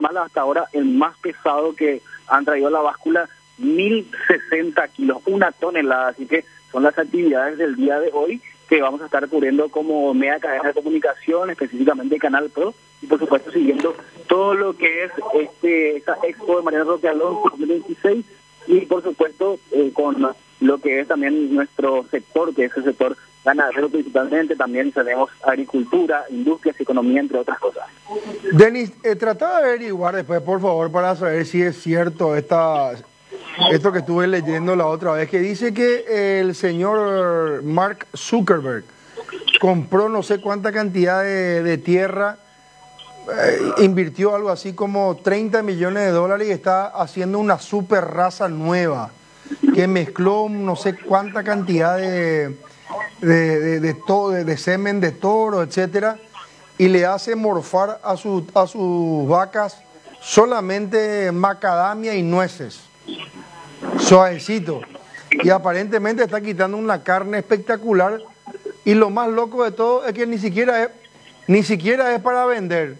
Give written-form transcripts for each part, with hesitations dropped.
animal hasta ahora el más pesado que han traído a la báscula, 1060 kilos, 1 tonelada. Así que son las actividades del día de hoy que vamos a estar cubriendo como media cadena de comunicación, específicamente Canal Pro, y por supuesto siguiendo todo lo que es esta expo de Mariano Roque Alonso 2026, y por supuesto con lo que es también nuestro sector, que es el sector ganadero principalmente. También tenemos agricultura, industrias y economía, entre otras cosas. Denis, trata de averiguar después, por favor, para saber si es cierto esto que estuve leyendo la otra vez, que dice que el señor Mark Zuckerberg compró no sé cuánta cantidad de tierra, invirtió algo así como 30 millones de dólares y está haciendo una super raza nueva que mezcló no sé cuánta cantidad de semen de toro, etcétera, y le hace morfar a sus vacas solamente macadamia y nueces, suavecito, y aparentemente está quitando una carne espectacular, y lo más loco de todo es que ni siquiera es para vender,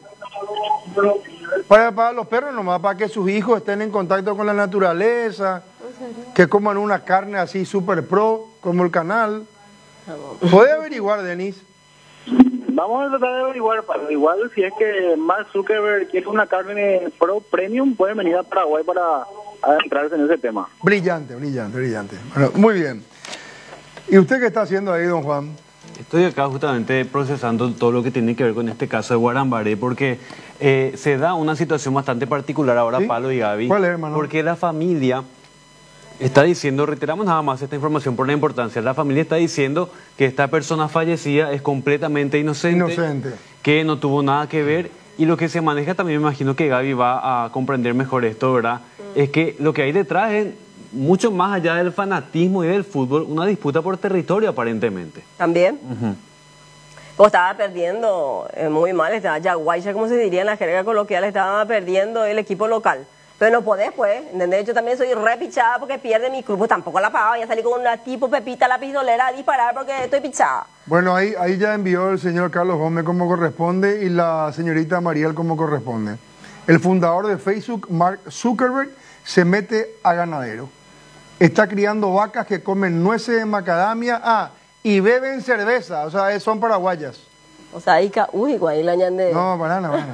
para los perros nomás, para que sus hijos estén en contacto con la naturaleza, que coman una carne así super pro como el canal. ¿Puede averiguar, Denis? Vamos a tratar de averiguar, igual si es que Mark Zuckerberg quiere una carne pro premium, pueden venir a Paraguay para adentrarse en ese tema. Brillante. Bueno, muy bien. ¿Y usted qué está haciendo ahí, don Juan? Estoy acá justamente procesando todo lo que tiene que ver con este caso de Guarambaré, porque se da una situación bastante particular ahora, ¿sí? Palo y Gaby. ¿Cuál es, hermano? Porque la familia está diciendo, reiteramos nada más esta información por la importancia, la familia está diciendo que esta persona fallecida es completamente inocente, que no tuvo nada que ver, y lo que se maneja también, me imagino que Gaby va a comprender mejor esto, ¿verdad? Es que lo que hay detrás es mucho más allá del fanatismo y del fútbol, una disputa por territorio aparentemente. También. Pues estaba perdiendo muy mal, estaba Yaguaycha, como se diría en la jerga coloquial, estaba perdiendo el equipo local. Pero no podés, pues, ¿entendés? Yo también soy repichada porque pierde mi club, pues tampoco la pagaba, ya salí con una tipo Pepita la pistolera a disparar porque estoy pichada. Bueno, ahí ya envió el señor Carlos Gómez como corresponde y la señorita Mariel como corresponde. El fundador de Facebook, Mark Zuckerberg, se mete a ganadero. Está criando vacas que comen nueces de macadamia, y beben cerveza, o sea, son paraguayas. O sea, ahí guay, la ñande. No, banana.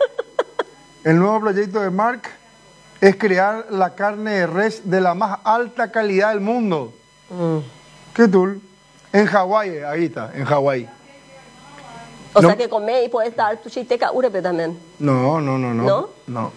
El nuevo proyecto de Mark es crear la carne de res de la más alta calidad del mundo. ¿Qué tal? En Hawái, ahí está, en Hawái. O sea que comé y puedes dar tu chiteca urepe también. No. ¿No?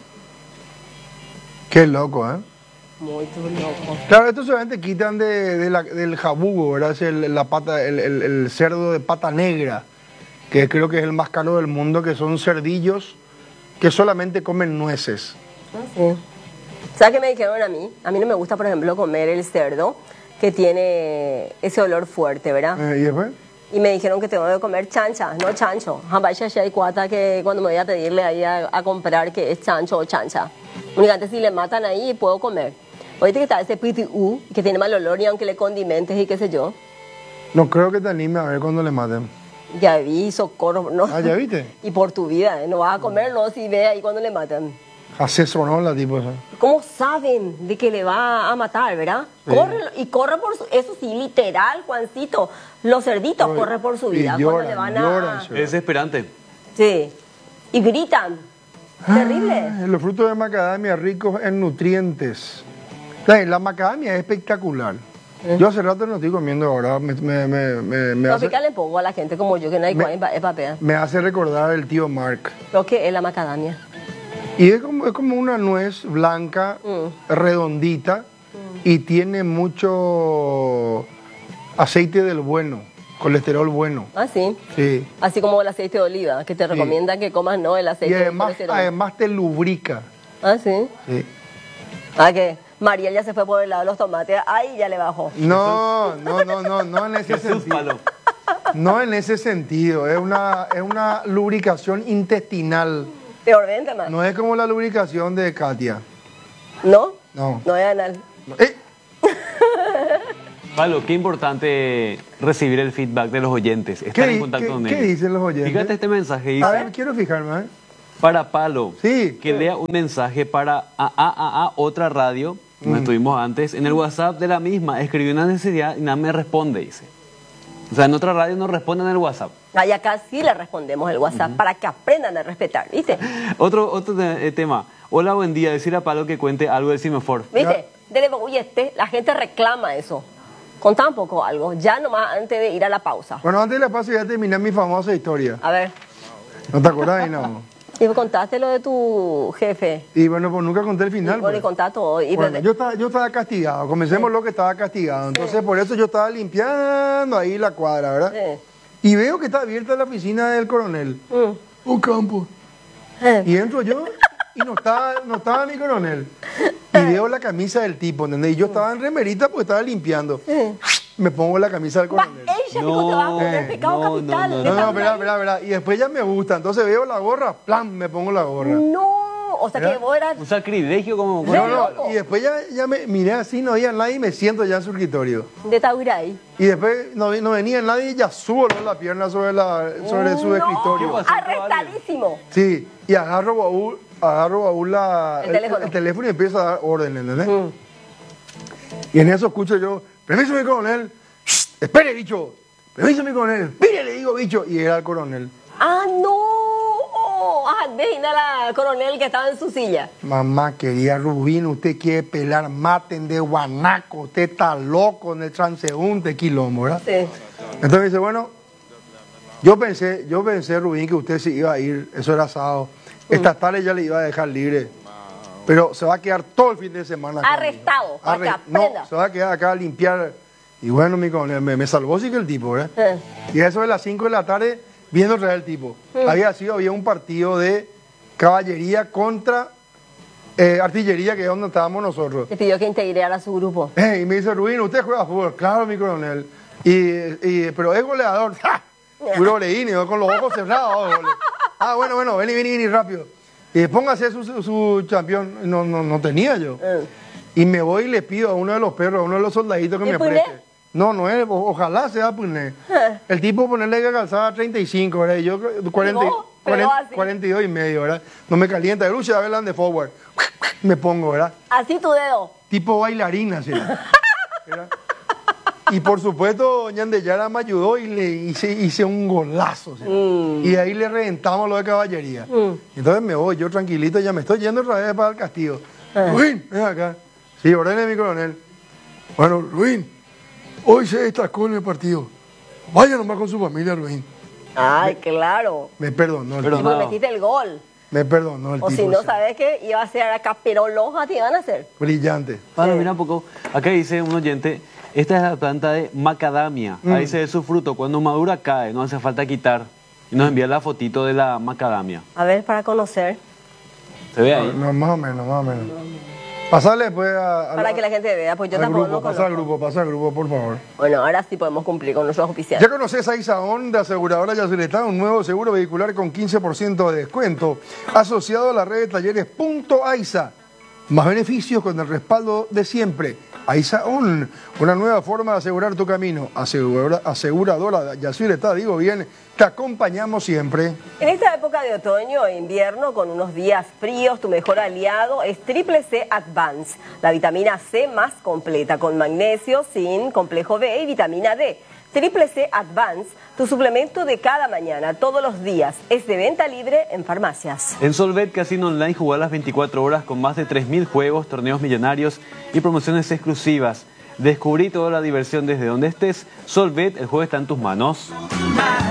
Qué loco, ¿eh? Muy loco. Claro, esto solamente quitan del jabugo, ¿verdad? Es el cerdo de pata negra, que creo que es el más caro del mundo, que son cerdillos que solamente comen nueces. Sí. ¿Sabes qué me dijeron a mí? A mí no me gusta, por ejemplo, comer el cerdo que tiene ese olor fuerte, ¿verdad? ¿Y después? Y me dijeron que tengo que comer chancha, no chancho. Jamás hay cuata que cuando me voy a pedirle ahí a comprar que es chancho o chancha. Únicamente si le matan ahí puedo comer. Oíste que está ese PTU, que tiene mal olor y aunque le condimentes y qué sé yo. No creo que te anime a ver cuando le maten. Ya vi, socorro, ¿no? ¿Ya viste? Y por tu vida, ¿eh? No vas a comer, no, si ve ahí cuando le matan. Asesoró la tipo esa. ¿Cómo saben de que le va a matar, verdad? Sí. Corre por su... Eso sí, literal, Juancito. Los cerditos corren por su vida. Lloran, cuando le van a... Es desesperante. Sí. Y gritan. Terrible. Los frutos de macadamia ricos en nutrientes. La macadamia es espectacular. Yo hace rato no estoy comiendo ahora. No, hace... fíjale poco a la gente como yo que no hay papel. Me hace recordar el tío Mark. Lo que es la macadamia. Y es como una nuez blanca, redondita, y tiene mucho aceite del bueno, colesterol bueno. Ah, sí. Sí. Así como el aceite de oliva, que te recomiendan que comas, ¿no? El aceite de colesterol. Y además te lubrica. Ah, sí. Sí. Ah, que Mariel ya se fue por el lado de los tomates, ahí ya le bajó. No en ese sentido. No en ese sentido, es una lubricación intestinal. Peor vente, man. No es como la lubricación de Katia. ¿No? No. No es anal. Pablo, qué importante recibir el feedback de los oyentes, estar en contacto con ellos. ¿Qué dicen los oyentes? Fíjate este mensaje. Dice, a ver, quiero fijarme, ¿eh? para Palo, Sí. que lea un mensaje para otra radio, donde estuvimos antes, en el WhatsApp de la misma, escribió una necesidad y nada me responde, dice. O sea, en otra radio no responden el WhatsApp. Y acá sí le respondemos el WhatsApp para que aprendan a respetar, ¿viste? Otro tema. Hola, buen día. Decir a Palo que cuente algo del Semafor. ¿Viste? La gente reclama eso. Contá un poco algo, ya nomás antes de ir a la pausa. Bueno, antes de la pausa ya terminé mi famosa historia. A ver. ¿No te acordás, Dinamo? Y contaste lo de tu jefe. Y bueno, pues nunca conté el final. Y bueno, y pues. contá todo. Y Bueno, yo estaba castigado. Comencemos lo que estaba castigado. Entonces, por eso yo estaba limpiando ahí la cuadra, ¿verdad? Y veo que está abierta la oficina del coronel. Un campo. Y entro yo y no estaba mi coronel. Y veo la camisa del tipo, ¿entendés? Y yo estaba en remerita porque estaba limpiando. Me pongo la camisa del coronel. Ella dijo que va a poner pecado capital. No, espera. Y después ya me gusta. Entonces veo la gorra, ¡plam! Me pongo la gorra. No, o sea que vos eras... Un sacrilegio como... No, y después ya me miré así, no había nadie y me siento ya en su escritorio. De Tauray. Y después no venía nadie y ya subo la pierna sobre su escritorio. Arrestadísimo. Sí, y agarro baúl el teléfono y empiezo a dar órdenes, ¿entendés? Y en eso escucho yo, permiso mi coronel, espere bicho, permiso mi coronel, espere le digo bicho, y era el coronel. ¡Ah, no! Deina la coronel que estaba en su silla. Mamá querida Rubín, usted quiere pelar, maten de guanaco, usted está loco en el transeúnte quilombo, ¿verdad? Sí. Entonces dice, bueno, yo pensé, Rubín, que usted se iba a ir, eso era sábado. Esta tarde ya le iba a dejar libre. Pero se va a quedar todo el fin de semana acá. Arrestado, para que aprenda. No, se va a quedar acá a limpiar. Y bueno, me salvó sí que el tipo, ¿verdad? Y eso de las 5 de la tarde, viendo otra vez el tipo. Había un partido de caballería contra artillería, que es donde estábamos nosotros. Le pidió que integrara a su grupo. Y me dice, Rubín, ¿usted juega fútbol? Claro, mi coronel. Pero es goleador. Puro leín, con los ojos cerrados. Bueno, vení rápido. Póngase su campeón. No tenía yo. Y me voy y le pido a uno de los perros, a uno de los soldaditos que me preste. No es, ojalá sea Puné. El tipo ponerle que calzaba 35, ¿verdad? Y yo 42 y medio, ¿verdad? No me calienta. El Lucha Velan de forward. Me pongo, ¿verdad? Así tu dedo. Tipo bailarina, ¿sí? ¿Verdad? Y por supuesto, doña Andeyara me ayudó y le hice un golazo. ¿Sí? Y ahí le reventamos lo de caballería. Entonces me voy, yo tranquilito, ya me estoy yendo otra vez para el castillo. Rubín, ven acá. Sí, ordene mi coronel. Bueno, Rubín, hoy se destacó en el partido. Vaya nomás con su familia, Rubín. Ay, claro. Me perdonó el tipo. Porque metiste el gol. Me perdonó el tipo. O si no, ¿sabes qué? Iba a ser acá, pero loja te iban a hacer. Brillante. Pablo, mira un poco. Acá dice un oyente, esta es la planta de macadamia. Ahí se ve su fruto. Cuando madura cae, no hace falta quitar. Y nos envía la fotito de la macadamia. A ver, para conocer. ¿Se ve ahí? No, más o menos. Pasarle después para que la gente vea, pues yo tampoco lo conozco. Pasa al grupo, por favor. Bueno, ahora sí podemos cumplir con nuestros oficiales. Ya conoces a Isaón de Aseguradora Yacyretá, un nuevo seguro vehicular con 15% de descuento, asociado a la red de talleres Punto AISA. Más beneficios con el respaldo de siempre. Aisaón, una nueva forma de asegurar tu camino. Aseguradora Yacyretá, digo bien, te acompañamos siempre. En esta época de otoño e invierno, con unos días fríos, tu mejor aliado es Triple C Advance, la vitamina C más completa, con magnesio, zinc, complejo B y vitamina D. Triple C Advance, tu suplemento de cada mañana, todos los días, es de venta libre en farmacias. En Solvet Casino Online jugá las 24 horas con más de 3.000 juegos, torneos millonarios y promociones exclusivas. Descubrí toda la diversión desde donde estés. Solvet, el juego está en tus manos.